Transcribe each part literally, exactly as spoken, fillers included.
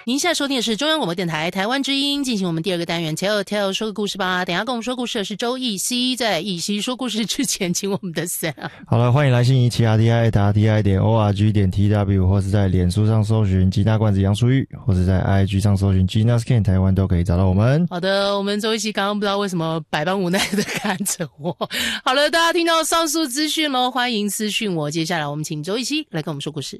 您现在收听的是中央广播电台台湾之音，进行我们第二个单元 Tell Tell 说个故事吧。等一下跟我们说故事的是周奕希，在奕希说故事之前，请我们的 Sam。 好了，欢迎来信一起 R T I R T I 点 O R G 点 T W， 或是在脸书上搜寻吉大罐子杨淑玉，或是在 I G 上搜寻 Gina Skin 台湾都可以找到我们。 好的，我们周奕希刚刚不知道为什么百般无奈的看着我。好了，大家听到上述资讯咯，欢迎私讯我。接下来我们请周奕希来跟我们说故事。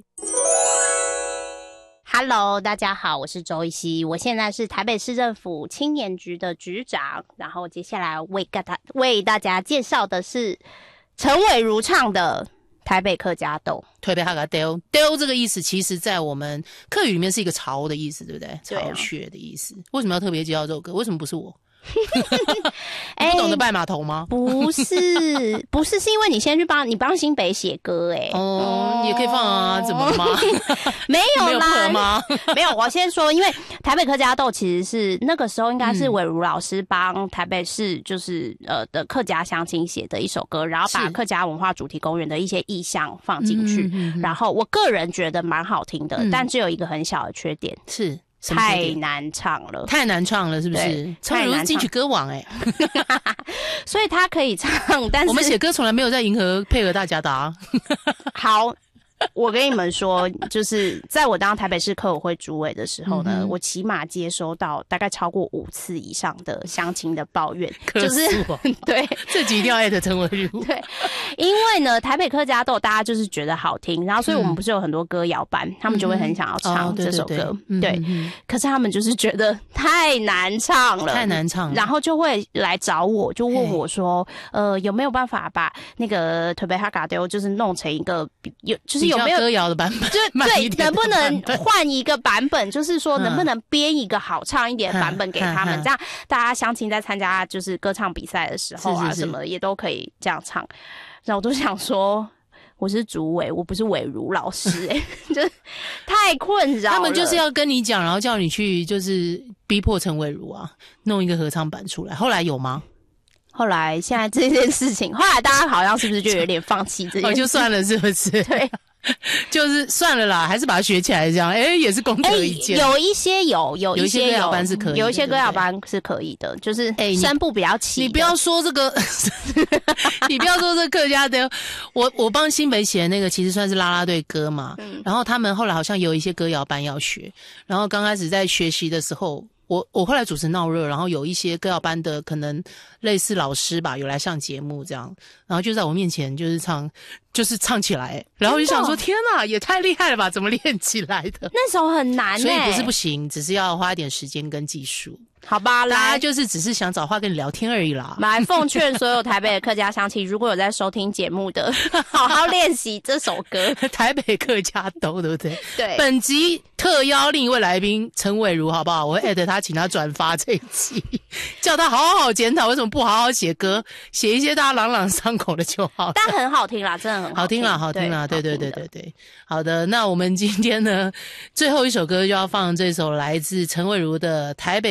Hello， 大家好，我是周奕希，我现在是台北市政府青年局的局长，然后接下来为大家为大家介绍的是陈伟如唱的台北客家豆。 台北客家豆，豆这个意思其实在我们客语里面是一个巢的意思，对不对？ 对啊， 巢穴的意思。为什么要特别介绍这首歌？为什么不是我？你不懂得拜码头吗？ 不是，不是，是因为你先去帮你帮新北写歌哎、欸。 哦，你也可以放啊，怎么了吗？ 没有啦， 没有吗？ 没有。我先说，因为台北客家豆其实是那个时候应该是伟如老师帮台北市就是呃的客家乡亲写的一首歌，然后把客家文化主题公园的一些意象放进去，嗯嗯嗯，然后我个人觉得蛮好听的，嗯，但只有一个很小的缺点是。 太难唱了， 太难唱了，是不是？陈伟如进去歌王哎、欸， 所以他可以唱，但是我们写歌从来没有在迎合配合大家的啊。 好。我跟你们说，就是在我当台北市客委会主委的时候呢，嗯，我起码接收到大概超过五次以上的乡亲的抱怨，就是对， 这集一定要艾特陈伟如。 对，因为呢，台北客家豆大家就是觉得好听，然后所以我们不是有很多歌谣班，嗯，他们就会很想要唱这首歌，哦，对, 对, 对, 对、嗯，可是他们就是觉得太难唱了， 太难唱了， 然后就会来找我，就问我说，呃，有没有办法把那个台北客家豆就是弄成一个有就是。有没有歌谣的版本？ 就对，能不能换一个版本？就是说，能不能编一个好唱一点的版本给他们？嗯，这样大家乡亲在参加就是歌唱比赛的时候啊，是是是什么也都可以这样唱。然后我都想说，我是主委，我不是伟如老师、欸，哎，就是太困扰了。 他们就是要跟你讲，然后叫你去，就是逼迫陈伟如啊，弄一个合唱版出来。后来有吗？ 后来现在这件事情，后来大家好像是不是就有点放弃这件事？ 哦，就算了，是不是？ 对。 就是算了啦，还是把它学起来，这样，哎、欸，也是功德一件。 欸、有一些有，有一些歌谣班是可以的， 有一些歌谣班是可以的，就是声部比较齐、欸。 你不要说这个，你不要说这客家的，我我帮新北写的那个其实算是啦啦队歌嘛、嗯，然后他们后来好像有一些歌谣班要学，然后刚开始在学习的时候。我我后来主持闹热，然后有一些歌谣班的可能类似老师吧，有来上节目这样，然后就在我面前就是唱，就是唱起来，然后我就想说天哪，也太厉害了吧，怎么练起来的？ 那首很难、欸， 所以不是不行，只是要花一点时间跟技术。 好吧，来， 大家就是只是想找话跟你聊天而已啦。 来奉劝所有台北的客家乡亲，如果有在收听节目的，好好练习这首歌。 台北客家豆，对不对？ 对。 本集特邀另一位来宾陈伟如，好不好？我会艾特他，请他转发这一集，叫他好好检讨为什么不好好写歌，写一些大家朗朗上口的就好了。 但很好听啦，真的很好听啦，好听啦，对对对对对。好的，那我们今天呢，最后一首歌就要放这首来自陈伟如的《台北》。